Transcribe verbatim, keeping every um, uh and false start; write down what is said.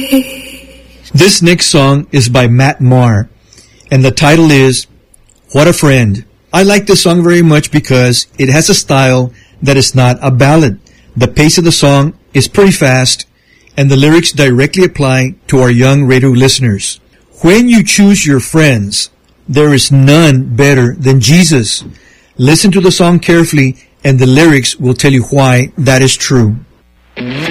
This next song is by Matt Maher, and the title is What a Friend. I like this song very much because it has a style that is not a ballad. The pace of the song is pretty fast, and the lyrics directly apply to our young radio listeners. When you choose your friends, there is none better than Jesus. Listen to the song carefully, and the lyrics will tell you why that is true.